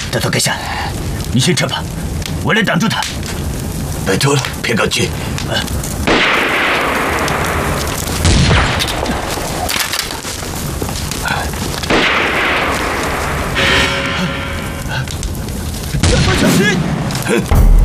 大佐阁下，你先撤吧，我来挡住他。 拜托了，偏高君。 前方小心！